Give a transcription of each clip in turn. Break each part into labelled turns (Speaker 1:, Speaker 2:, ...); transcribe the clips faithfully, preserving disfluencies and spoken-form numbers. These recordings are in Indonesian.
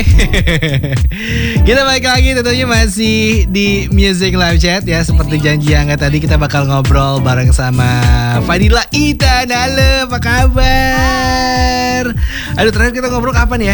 Speaker 1: Kita balik lagi tentunya masih di Music Live Chat ya. Seperti janji Angga tadi, kita bakal ngobrol bareng sama Fadila Ita. Halo, apa kabar? Aduh, terakhir kita ngobrol kapan ya?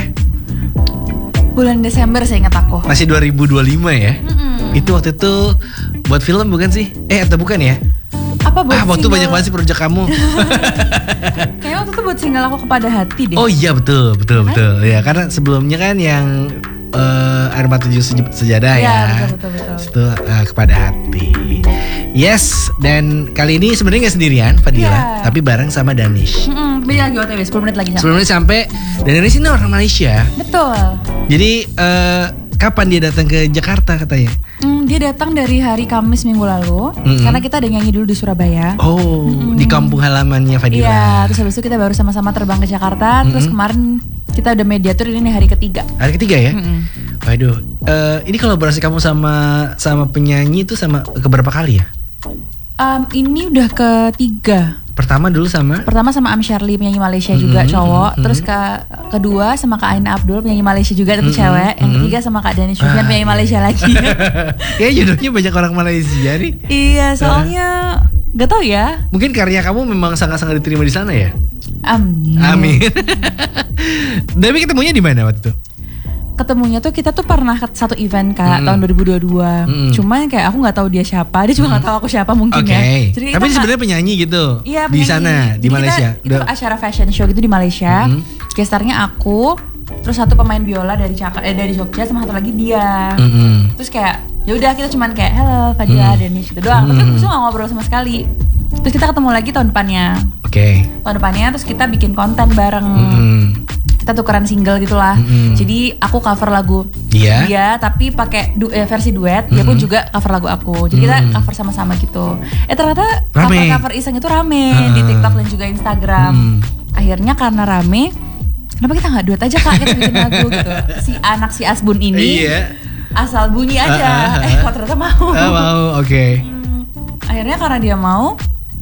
Speaker 2: Bulan Desember saya ingat aku.
Speaker 1: Masih dua ribu dua puluh lima ya? Mm-mm. Itu waktu itu buat film bukan sih? Eh atau bukan ya?
Speaker 2: Apa buat
Speaker 1: ah, waktu
Speaker 2: single?
Speaker 1: banyak banget sih proyek kamu.
Speaker 2: Kayaknya waktu itu buat single Aku Kepada Hati deh.
Speaker 1: Oh iya betul, betul, betul. Ya karena sebelumnya kan yang uh, Air Mata Tujuh Sejadah ya.
Speaker 2: Ya betul, betul, betul.
Speaker 1: Itu uh, Kepada Hati. Yes, dan kali ini sebenarnya gak sendirian Fadila,
Speaker 2: yeah.
Speaker 1: tapi bareng sama Danish.
Speaker 2: Mm-mm, lagi O T W, sepuluh menit lagi sampai.
Speaker 1: sepuluh menit sampai. Dan Danish ini orang Malaysia.
Speaker 2: Betul.
Speaker 1: Jadi uh, kapan dia datang ke Jakarta katanya?
Speaker 2: Mm, dia datang dari hari Kamis minggu lalu. Mm-hmm. Karena kita ada nyanyi dulu di Surabaya.
Speaker 1: Oh, mm-hmm. Di kampung halamannya Fadila.
Speaker 2: Iya, terus habis itu kita baru sama-sama terbang ke Jakarta. Mm-hmm. Terus kemarin kita udah mediatur, ini hari ketiga.
Speaker 1: Hari ketiga ya?
Speaker 2: Mm-hmm.
Speaker 1: Waduh, uh, ini kolaborasi kamu sama sama penyanyi itu sama keberapa kali ya?
Speaker 2: Um, ini udah ketiga.
Speaker 1: Pertama dulu sama?
Speaker 2: Pertama sama Am Shirley, penyanyi Malaysia juga, mm-hmm, cowok. Mm-hmm. Terus ke kedua sama Kak Aina Abdul, penyanyi Malaysia juga tapi mm-hmm, cewek. Yang mm-hmm. ketiga sama Kak Danish Sufyan, ah, penyanyi Malaysia lagi.
Speaker 1: Kayaknya jodohnya banyak orang Malaysia nih.
Speaker 2: Iya, soalnya uh, gak tau ya.
Speaker 1: Mungkin karya kamu memang sangat-sangat diterima di sana ya?
Speaker 2: Amin.
Speaker 1: Amin. Tapi ketemunya di mana waktu itu?
Speaker 2: Ketemunya tuh kita tuh pernah satu event Kak, mm. tahun dua ribu dua puluh dua. Mm. Cuman kayak aku nggak taau dia siapa, dia juga nggak mm. tahu aku siapa mungkin
Speaker 1: okay.
Speaker 2: ya. Jadi
Speaker 1: tapi sebenarnya penyanyi gitu.
Speaker 2: Iya,
Speaker 1: di
Speaker 2: penyanyi.
Speaker 1: sana di
Speaker 2: Jadi
Speaker 1: Malaysia.
Speaker 2: Kita, itu acara fashion show gitu di Malaysia. Mm-hmm. Gestarnya aku, terus satu pemain biola dari Jakarta, eh, dari Jogja, sama satu lagi dia. Mm-hmm. Terus kayak ya udah kita cuman kayak hello Fadila, mm. Danish gitu doang. Mm-hmm. Terus kita nggak ngobrol sama sekali. Terus kita ketemu lagi tahun depannya.
Speaker 1: Oke. Okay.
Speaker 2: Tahun depannya terus kita bikin konten bareng. Mm-hmm. Kita tukeran single gitulah. Mm-hmm. Jadi aku cover lagu
Speaker 1: dia,
Speaker 2: dia tapi pakai du- eh, versi duet. Mm-hmm. Dia pun juga cover lagu aku. Jadi mm-hmm. kita cover sama-sama gitu. Eh ternyata rame. cover-cover iseng itu rame uh. di TikTok dan juga Instagram. Mm. Akhirnya karena rame, kenapa kita nggak duet aja Kak, kita bikin lagu gitu. Si anak si Asbun ini
Speaker 1: iya.
Speaker 2: asal bunyi aja. Uh, uh, uh. Eh kok ternyata mau.
Speaker 1: Uh, mau, oke. Okay.
Speaker 2: Hmm, akhirnya karena dia mau.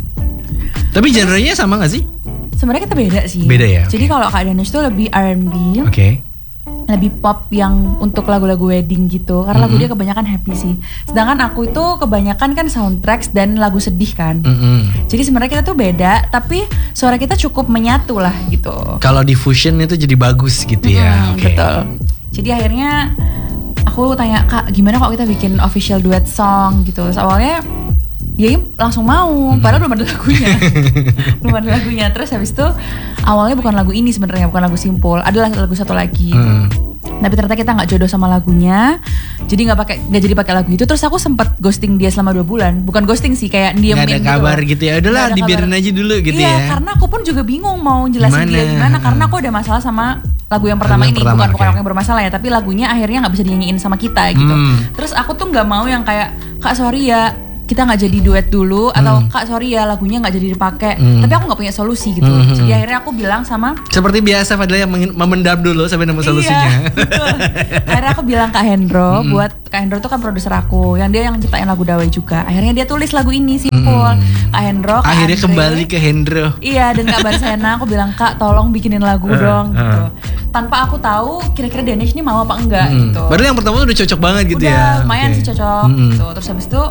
Speaker 1: Tapi genrenya sama nggak sih?
Speaker 2: Sebenarnya kita beda sih.
Speaker 1: Beda ya.
Speaker 2: Okay. Jadi kalau Kak Danish tuh lebih R and B.
Speaker 1: Oke. Okay.
Speaker 2: Lebih pop yang untuk lagu-lagu wedding gitu. Karena mm-hmm. lagu dia kebanyakan happy sih. Sedangkan aku itu kebanyakan kan soundtracks dan lagu sedih kan. Mm-hmm. Jadi sebenarnya kita tuh beda, tapi suara kita cukup menyatu lah gitu.
Speaker 1: Kalau di fusion itu jadi bagus gitu mm-hmm, ya. Okay.
Speaker 2: Betul. Jadi akhirnya aku tanya Kak, gimana kalau kita bikin official duet song gitu. Terus awalnya dia langsung mau, mm-hmm. padahal belum ada lagunya. belum ada lagunya. Terus habis itu awalnya bukan lagu ini sebenarnya, bukan lagu Simpul, adalah lagu satu lagi. Mm. Tapi ternyata kita nggak jodoh sama lagunya, jadi nggak pakai, nggak jadi pakai lagu itu. Terus aku sempat ghosting dia selama dua bulan, bukan ghosting sih, kayak diemin gitu.
Speaker 1: Nggak ada kabar gitu, gitu ya, udahlah dibiarin aja dulu gitu
Speaker 2: iya,
Speaker 1: ya.
Speaker 2: Iya, karena aku pun juga bingung mau jelasin gimana? dia gimana, karena aku ada masalah sama lagu yang pertama lagu ini, yang pertama, bukan okay. bukan aku yang bermasalah ya, tapi lagunya akhirnya nggak bisa dinyanyiin sama kita gitu. Mm. Terus aku tuh nggak mau yang kayak Kak sorry ya, kita nggak jadi duet dulu, atau hmm. Kak sorry ya lagunya nggak jadi dipakai, hmm. tapi aku nggak punya solusi gitu. Hmm. Jadi akhirnya aku bilang sama,
Speaker 1: seperti biasa Fadila yang memendam dulu sampai nemu solusinya.
Speaker 2: Iya, akhirnya aku bilang Kak Hendro, hmm. buat Kak Hendro tuh kan produser aku, yang dia yang ciptain lagu Dawai juga. Akhirnya dia tulis lagu ini Simpul. Hmm. Kak Hendro, Kak
Speaker 1: akhirnya
Speaker 2: Andre,
Speaker 1: kembali ke Hendro.
Speaker 2: Iya, dan Kak Barsena, aku bilang Kak tolong bikinin lagu uh, dong uh. gitu. Tanpa aku tahu kira-kira Danish ini mau apa enggak hmm. gitu.
Speaker 1: Padahal yang pertama tuh udah cocok banget gitu
Speaker 2: udah,
Speaker 1: ya.
Speaker 2: Udah lumayan okay. sih cocok hmm. gitu. Terus habis itu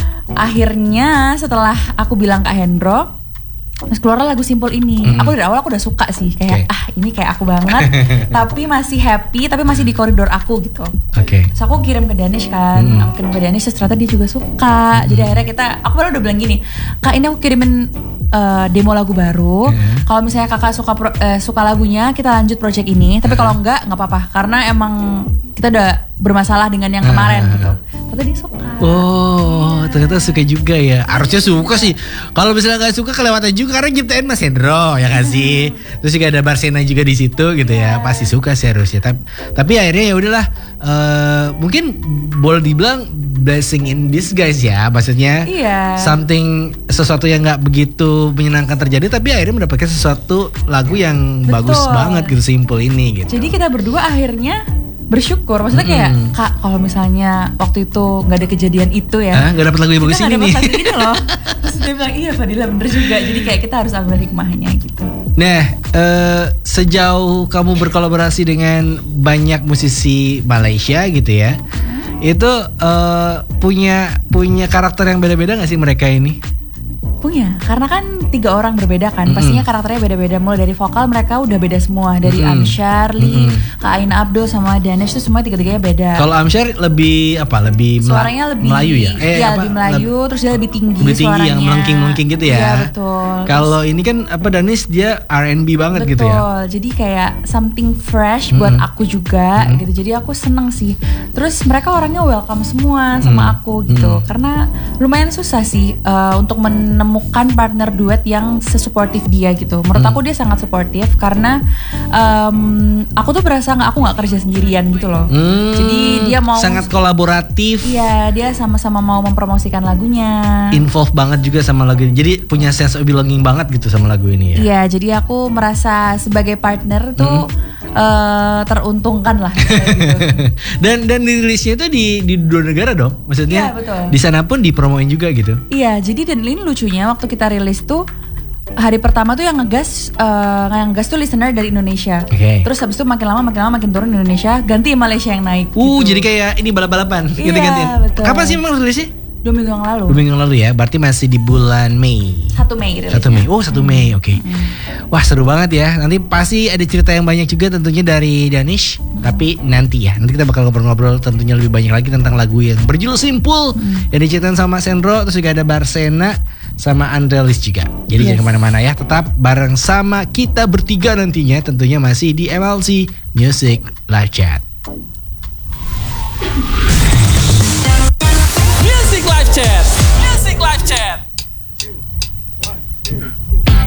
Speaker 2: akhirnya setelah aku bilang Kak Hendro, terus keluar lagu Simpul ini. Mm. Aku dari awal aku udah suka sih, kayak okay. ah ini kayak aku banget. Tapi masih happy, tapi masih di koridor aku gitu. Oke.
Speaker 1: Okay.
Speaker 2: Terus aku kirim ke Danish kan, mm. aku kirim ke Danish, ternyata dia juga suka. Mm. Jadi akhirnya kita, aku baru udah bilang gini, Kak ini aku kirimin uh, demo lagu baru. Mm. Kalau misalnya kakak suka pro, uh, suka lagunya, kita lanjut project ini. Tapi kalau enggak, nggak apa-apa, karena emang kita udah bermasalah dengan yang kemarin uh. gitu. Ternyata dia suka.
Speaker 1: Oh, ternyata suka juga ya. Harusnya suka sih. Kalau misalnya nggak suka kelewatan juga, karena nyiptain Mas Hendro ya kan sih. Terus juga ada Barsena juga di situ gitu ya. Pasti suka sih harusnya. Tapi, tapi akhirnya ya udahlah. Uh, mungkin boleh dibilang blessing in disguise ya. Maksudnya
Speaker 2: iya.
Speaker 1: something, sesuatu yang nggak begitu menyenangkan terjadi, tapi akhirnya mendapatkan sesuatu lagu yang betul. Bagus banget gitu, Simpul ini gitu.
Speaker 2: Jadi kita berdua akhirnya bersyukur, maksudnya kayak hmm. Kak kalau misalnya waktu itu nggak ada kejadian itu ya,
Speaker 1: nggak dapat lagu yang bagus ini nih,
Speaker 2: lagu ini loh. Terus dia bilang iya Fadila bener juga. Jadi kayak kita harus ambil hikmahnya gitu.
Speaker 1: Nah, uh, sejauh kamu berkolaborasi dengan banyak musisi Malaysia gitu ya, hmm? itu uh, punya punya karakter yang beda-beda nggak sih mereka ini?
Speaker 2: Punya, karena kan tiga orang berbeda kan, mm-hmm. pastinya karakternya beda-beda. Mulai dari vokal mereka udah beda semua, dari mm-hmm. Amsyar, Lee, mm-hmm. Kak Aina Abdul sama Danish tuh semua tiga-tiganya beda.
Speaker 1: Kalau Amsyar lebih apa? Lebih
Speaker 2: suaranya lebih
Speaker 1: Melayu ya?
Speaker 2: Eh, iya lebih Melayu, Leb- terus dia lebih tinggi
Speaker 1: lebih tinggi
Speaker 2: suaranya.
Speaker 1: Yang melengking-melengking gitu ya.
Speaker 2: Iya betul.
Speaker 1: Kalau ini kan apa Danish dia R and B banget
Speaker 2: betul.
Speaker 1: gitu ya.
Speaker 2: Betul. Jadi kayak something fresh mm-hmm. buat aku juga mm-hmm. gitu. Jadi aku seneng sih. Terus mereka orangnya welcome semua sama mm-hmm. aku gitu. Mm-hmm. Karena lumayan susah sih uh, untuk menemukan partner duet yang sesuportif dia gitu. Menurut hmm. aku dia sangat suportif karena um, aku tuh berasa nggak aku nggak kerja sendirian gitu loh. Hmm. Jadi dia mau
Speaker 1: sangat kolaboratif.
Speaker 2: Iya, dia sama-sama mau mempromosikan lagunya.
Speaker 1: Involve banget juga sama lagu ini. Jadi punya sense of belonging banget gitu sama lagu ini ya.
Speaker 2: Iya, jadi aku merasa sebagai partner tuh hmm. uh, teruntungkan lah. Gitu.
Speaker 1: dan dan dirilisnya itu di di dua negara dong. Maksudnya
Speaker 2: iya, betul.
Speaker 1: Di sana pun dipromoin juga gitu.
Speaker 2: Iya, jadi dan ini lucunya waktu kita rilis tuh hari pertama tuh yang ngegas uh, yang ngegas tuh listener dari Indonesia.
Speaker 1: Okay.
Speaker 2: Terus habis itu makin lama makin lama makin turun Indonesia, ganti Malaysia yang naik.
Speaker 1: Uh,
Speaker 2: gitu.
Speaker 1: Jadi kayak ini balap-balapan,
Speaker 2: iya,
Speaker 1: ganti-gantian.
Speaker 2: Betul.
Speaker 1: Kapan sih memang rilisnya?
Speaker 2: Dua minggu yang lalu.
Speaker 1: Dua minggu yang lalu ya, berarti masih di bulan Mei.
Speaker 2: Satu Mei.
Speaker 1: Satu Mei. Oh satu Mei, oke. Okay. Hmm. Wah seru banget ya. Nanti pasti ada cerita yang banyak juga tentunya dari Danish. Hmm. Tapi nanti ya, nanti kita bakal ngobrol-ngobrol tentunya lebih banyak lagi tentang lagu yang berjudul Simple hmm. yang diceritain sama Sendro, terus juga ada Barsena sama Andrelis juga. Jadi yes. jangan kemana-mana ya, tetap bareng sama kita bertiga nantinya tentunya masih di M L C Music Live Chat.
Speaker 3: Music Live Chat, Music Live Chat.